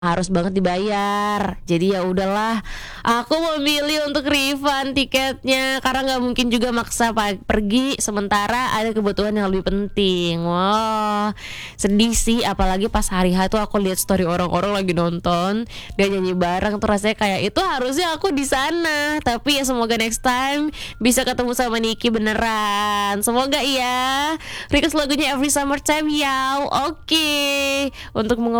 harus banget dibayar. Jadi ya udahlah, aku memilih untuk refund tiketnya karena nggak mungkin juga maksa pergi sementara ada kebutuhan yang lebih penting. Wah, sedih sih apalagi pas hari H tuh aku lihat story orang-orang lagi nonton dan nyanyi bareng tuh rasanya kayak itu harusnya aku di sana. Tapi ya semoga next time bisa ketemu sama Niki beneran. Semoga iya. Request lagunya Every Summertime ya. Oke. Untuk